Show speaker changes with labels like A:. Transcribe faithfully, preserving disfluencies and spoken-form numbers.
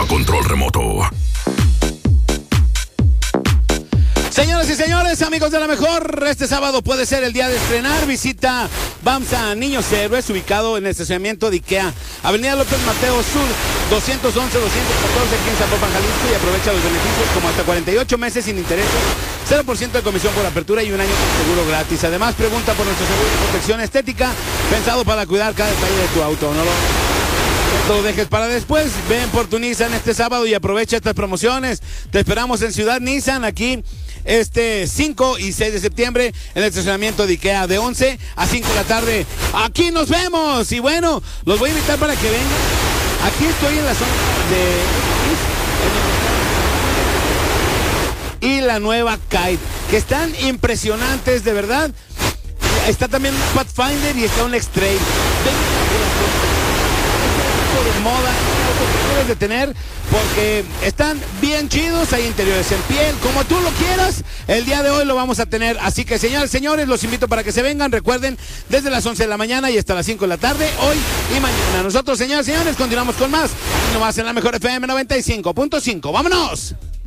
A: control remoto.
B: Señoras y señores, amigos de la mejor, este sábado puede ser el día de estrenar. Visita Bamsa Niños Héroes, ubicado en el estacionamiento de IKEA, Avenida López Mateo Sur, doscientos once, doscientos catorce, aquí en Zapopan, Jalisco, y aprovecha los beneficios como hasta cuarenta y ocho meses sin intereses, cero por ciento de comisión por apertura y un año con seguro gratis. Además, pregunta por nuestro seguro de protección estética, pensado para cuidar cada detalle de tu auto. No lo... No lo dejes para después. Ven por tu Nissan este sábado y aprovecha estas promociones. Te esperamos en Ciudad Nissan, aquí este cinco y seis de septiembre, en el estacionamiento de IKEA, de once a cinco de la tarde. Aquí nos vemos. Y bueno, los voy a invitar para que vengan. Aquí estoy en la zona de... y la nueva Kite, que están impresionantes, de verdad. Está también un Pathfinder y está un X-Trail. De moda que debes de tener, porque están bien chidos. Hay interiores en piel, como tú lo quieras. El día de hoy lo vamos a tener, así que señores, señores, los invito para que se vengan. Recuerden, desde las once de la mañana y hasta las cinco de la tarde, hoy y mañana. Nosotros, señores, señores, continuamos con más, aquí nomás en la mejor F M noventa y cinco punto cinco. ¡Vámonos!